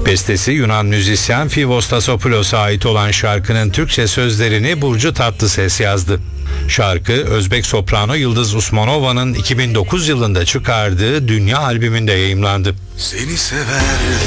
Bestesi Yunan müzisyen Fivos Tasopoulos'a ait olan şarkının Türkçe sözlerini Burcu Tatlıses yazdı. Şarkı Özbek soprano Yıldız Usmanova'nın 2009 yılında çıkardığı Dünya albümünde yayımlandı. Seni sever